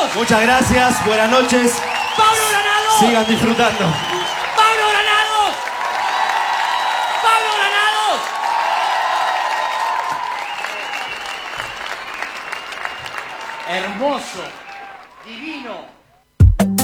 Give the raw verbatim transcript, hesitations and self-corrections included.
¡Aplausos! Muchas gracias, buenas noches. ¡Pablo Granado! Sigan disfrutando. ¡Pablo Granados! ¡Pablo Granados! Hermoso, divino.